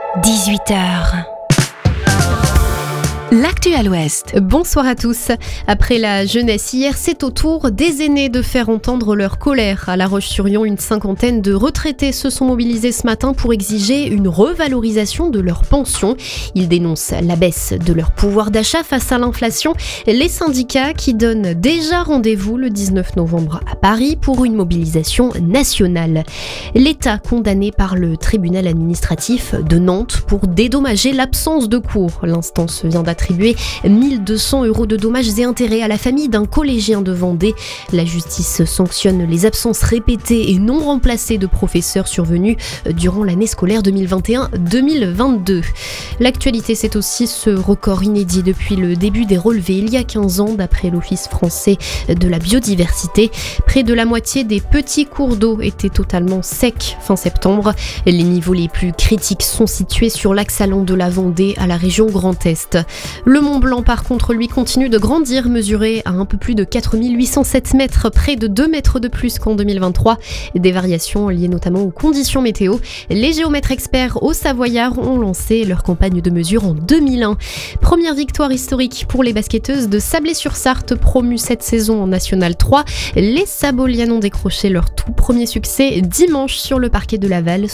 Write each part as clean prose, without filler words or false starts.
18h. L'actu à l'Ouest. Bonsoir à tous. Après la jeunesse hier, c'est au tour des aînés de faire entendre leur colère. À La Roche-sur-Yon, une cinquantaine de retraités se sont mobilisés ce matin pour exiger une revalorisation de leur pension. Ils dénoncent la baisse de leur pouvoir d'achat face à l'inflation. Les syndicats qui donnent déjà rendez-vous le 19 novembre à Paris pour une mobilisation nationale. L'État condamné par le tribunal administratif de Nantes pour dédommager l'absence de cours. L'instance vient d'attribuer 1 200 € de dommages et intérêts à la famille d'un collégien de Vendée. La justice sanctionne les absences répétées et non remplacées de professeurs survenus durant l'année scolaire 2021-2022. L'actualité, c'est aussi ce record inédit depuis le début des relevés il y a 15 ans, d'après l'Office français de la biodiversité. Près de la moitié des petits cours d'eau étaient totalement secs fin septembre. Les niveaux les plus critiques sont situés sur l'axe allant de la Vendée à la région Grand Est. Le Mont Blanc, par contre, lui, continue de grandir, mesuré à un peu plus de 4807 mètres, près de 2 mètres de plus qu'en 2023. Des variations liées notamment aux conditions météo. Les géomètres experts au Savoyard ont lancé leur campagne de mesure en 2001. Première victoire historique pour les basketteuses de Sablé-sur-Sarthe, promues cette saison en National 3. Les Saboliennes ont décroché leur tout premier succès dimanche sur le parquet de Laval,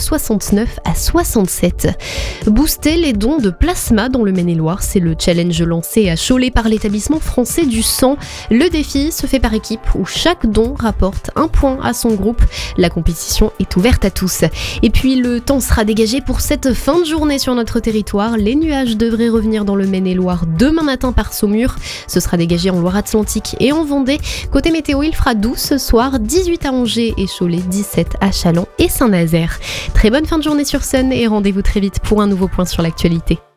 69-67. Booster les dons de plasma dans le Maine-et-Loire, c'est le challenge lancé à Cholet par l'établissement français du sang. Le défi se fait par équipe où chaque don rapporte un point à son groupe. La compétition est ouverte à tous. Et puis le temps sera dégagé pour cette fin de journée sur notre territoire. Les nuages devraient revenir dans le Maine-et-Loire demain matin par Saumur. Ce sera dégagé en Loire-Atlantique et en Vendée. Côté météo, il fera 12 ce soir, 18 à Angers et Cholet, 17 à Châlons et Saint-Nazaire. Très bonne fin de journée sur Sun et rendez-vous très vite pour un nouveau point sur l'actualité.